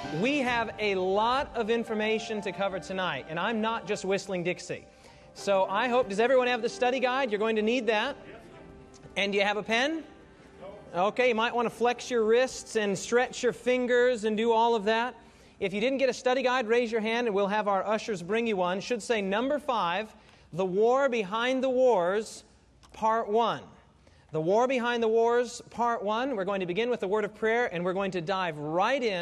We have a lot of information to cover tonight, and I'm not just whistling Dixie. So I hope, does everyone have the study guide? You're going to need that. And do you have a pen? Okay, you might want to flex your wrists and stretch your fingers and do all of that. If you didn't get a study guide, raise your hand and we'll have our ushers bring you one. It should say number 5, The War Behind the Wars, Part 1. The War Behind the Wars, Part 1. We're going to begin with a word of prayer and we're going to dive right in.